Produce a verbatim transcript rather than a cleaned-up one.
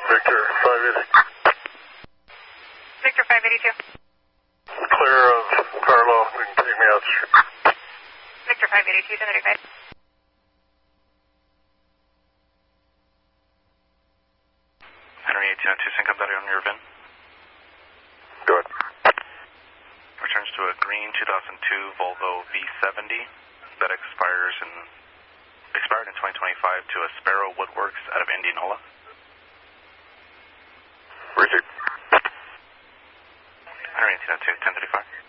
Victor five eighty. Victor five eighty-two. Clear of Carlo. You can take me out the street. Victor five eighty-two, ten thirty-five. Henry eighteen oh two, sync up that on your V I N. Go ahead. Returns to a green two thousand two Volvo V seventy that expires in, expired in twenty twenty-five to a Sparrow Woodworks out of Indianola. Receive. Henry eighteen oh two, ten thirty-five.